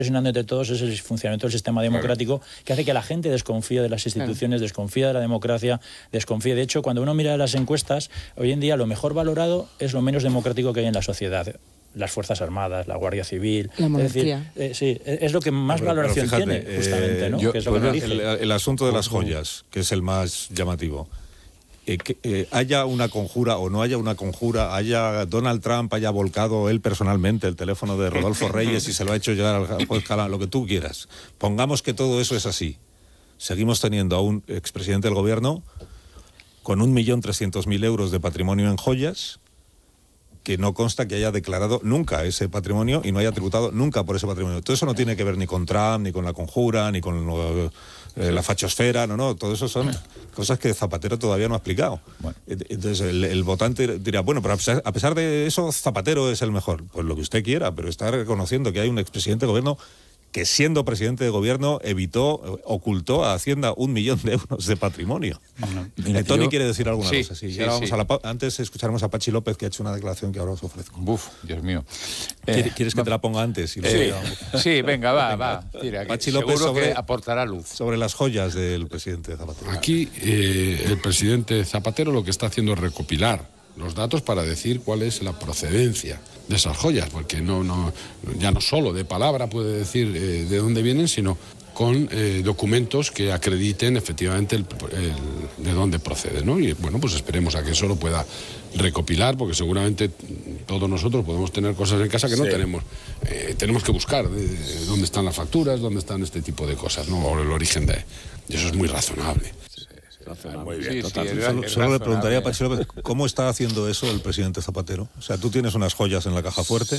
impresionante entre todos es el funcionamiento del sistema democrático, que hace que la gente desconfíe de las instituciones, desconfíe de la democracia, desconfíe. De hecho, cuando uno mira las encuestas, hoy en día lo mejor valorado es lo menos democrático que hay en la sociedad. Las Fuerzas Armadas, la Guardia Civil. La monarquía. Es decir, sí, es lo que más valoración tiene, justamente, ¿no? Que es lo que el asunto de las joyas, que es el más llamativo. Que haya una conjura o no haya una conjura, haya Donald Trump haya volcado él personalmente el teléfono de Rodolfo Reyes y se lo ha hecho llegar al juez Calán, lo que tú quieras. Pongamos que todo eso es así. Seguimos teniendo a un expresidente del gobierno con 1.300.000 euros de patrimonio en joyas, que no consta que haya declarado nunca ese patrimonio y no haya tributado nunca por ese patrimonio. Todo eso no tiene que ver ni con Trump, ni con la conjura, ni con la fachosfera, no, todo eso son cosas que Zapatero todavía no ha explicado. Bueno. Entonces el votante dirá, bueno, pero a pesar de eso, Zapatero es el mejor. Pues lo que usted quiera, pero está reconociendo que hay un expresidente de gobierno que, siendo presidente de gobierno, ocultó a Hacienda 1 millón de euros de patrimonio. Bueno, Tony quiere decir alguna cosa. Sí, vamos a antes escucharemos a Pachi López, que ha hecho una declaración que ahora os ofrezco. Dios mío. ¿Quieres que te la ponga antes? Sí, venga, va. Tira, Pachi López seguro que aportará luz. Sobre las joyas del presidente Zapatero. Aquí el presidente Zapatero lo que está haciendo es recopilar los datos para decir cuál es la procedencia de esas joyas, porque ya no solo de palabra puede decir de dónde vienen, sino con documentos que acrediten efectivamente de dónde procede, ¿no? Y bueno, pues esperemos a que eso lo pueda recopilar, porque seguramente todos nosotros podemos tener cosas en casa que no tenemos. Tenemos que buscar dónde están las facturas, dónde están este tipo de cosas, ¿no? O el origen de eso es muy razonable. Muy bien. Solo le preguntaría a Pachi López, ¿cómo está haciendo eso el presidente Zapatero? O sea, tú tienes unas joyas en la caja fuerte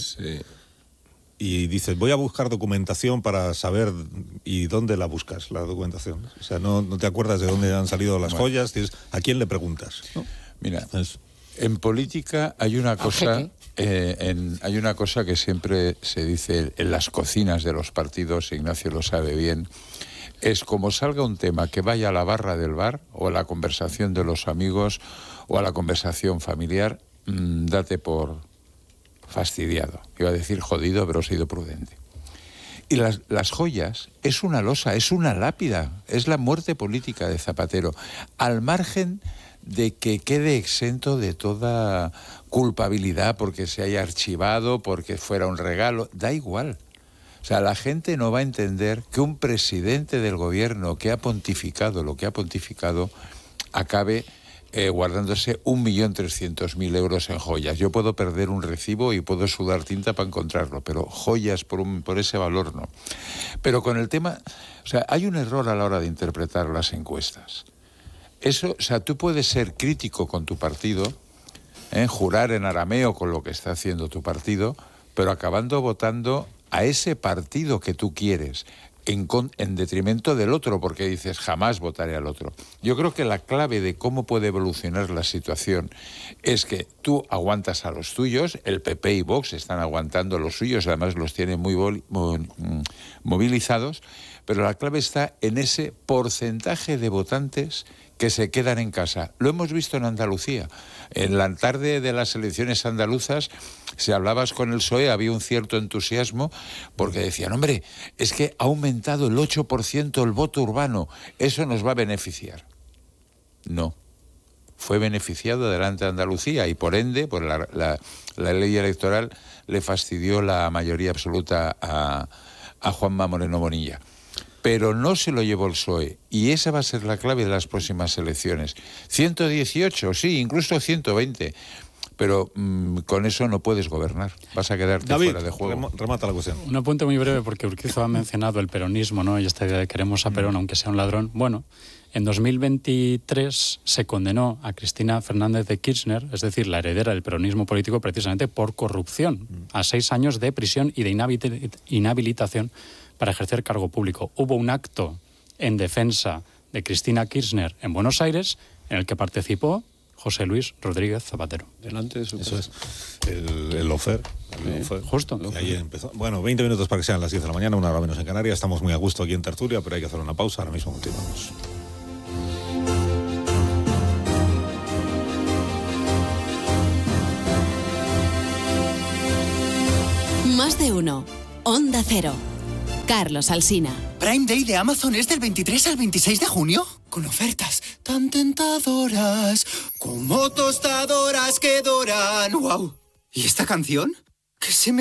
y dices, voy a buscar documentación para saber, ¿y dónde la buscas, la documentación? O sea, no te acuerdas de dónde han salido las joyas, ¿a quién le preguntas? ¿No? Mira, en política hay una cosa... hay una cosa que siempre se dice en las cocinas de los partidos, Ignacio lo sabe bien, es como salga un tema que vaya a la barra del bar o a la conversación de los amigos o a la conversación familiar, date por fastidiado. Iba a decir jodido, pero he sido prudente. Y las joyas es una losa, es una lápida, es la muerte política de Zapatero, al margen de que quede exento de toda culpabilidad porque se haya archivado, porque fuera un regalo, da igual. O sea, la gente no va a entender que un presidente del gobierno que ha pontificado lo que ha pontificado acabe guardándose 1.300.000 euros en joyas. Yo puedo perder un recibo y puedo sudar tinta para encontrarlo, pero joyas por ese valor no. Pero con el tema, o sea, hay un error a la hora de interpretar las encuestas. Eso, o sea, tú puedes ser crítico con tu partido, jurar en arameo con lo que está haciendo tu partido, pero acabando votando a ese partido que tú quieres, en detrimento del otro, porque dices, jamás votaré al otro. Yo creo que la clave de cómo puede evolucionar la situación es que tú aguantas a los tuyos, el PP y Vox están aguantando a los suyos, además los tienen muy movilizados, pero la clave está en ese porcentaje de votantes que se quedan en casa. Lo hemos visto en Andalucía. En la tarde de las elecciones andaluzas, si hablabas con el PSOE, había un cierto entusiasmo porque decían, hombre, es que ha aumentado el 8% el voto urbano, eso nos va a beneficiar. No. Fue beneficiado delante de Andalucía y por ende, por la ley electoral, le fastidió la mayoría absoluta a Juanma Moreno Bonilla. Pero no se lo llevó el PSOE, y esa va a ser la clave de las próximas elecciones. 118, sí, incluso 120, pero con eso no puedes gobernar, vas a quedarte David, fuera de juego. Remata la cuestión. Un apunte muy breve, porque Urquizo ha mencionado el peronismo, ¿no? Y esta idea de queremos a Perón, aunque sea un ladrón. Bueno, en 2023 se condenó a Cristina Fernández de Kirchner, es decir, la heredera del peronismo político, precisamente por corrupción, a 6 años de prisión y de inhabilitación para ejercer cargo público. Hubo un acto en defensa de Cristina Kirchner en Buenos Aires, en el que participó José Luis Rodríguez Zapatero. Delante de su Eso es. El lofer. Justo. Ahí empezó. Bueno, 20 minutos para que sean las 10 de la mañana, 1 hora menos en Canarias. Estamos muy a gusto aquí en Tertulia, pero hay que hacer una pausa. Ahora mismo continuamos. Más de uno. Onda Cero. Carlos Alsina. Prime Day de Amazon es del 23 al 26 de junio. Con ofertas tan tentadoras como tostadoras que doran. ¡Wow! ¿Y esta canción? Que se me